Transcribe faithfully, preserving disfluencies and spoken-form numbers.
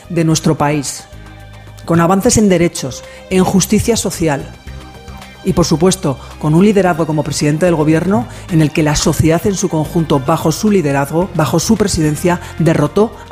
de nuestro país, con avances en derechos, en justicia social y, por supuesto, con un liderazgo como presidente del Gobierno en el que la sociedad en su conjunto, bajo su liderazgo, bajo su presidencia, derrotó